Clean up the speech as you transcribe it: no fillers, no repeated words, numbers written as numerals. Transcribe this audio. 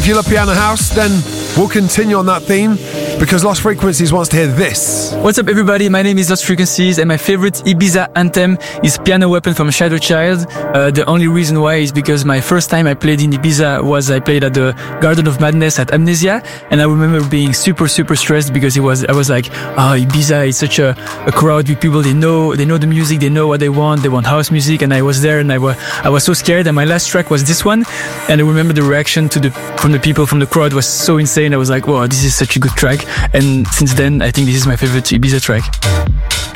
If you love Piano House, then we'll continue on that theme because Lost Frequencies wants to hear this. What's up, everybody? My name is Lost Frequencies, and my favorite Ibiza anthem is Piano Weapon from Shadow Child. The only reason why is because my first time I played in Ibiza was I played at the Garden of Madness at Amnesia, and I remember being super stressed because I was like, Ibiza is such a crowd with people, they know the music, they know what they want house music, and I was there and I was so scared, and my last track was this one, and I remember the reaction from the people from the crowd was so insane. I was like, wow, this is such a good track, and since then I think this is my favorite Ibiza track.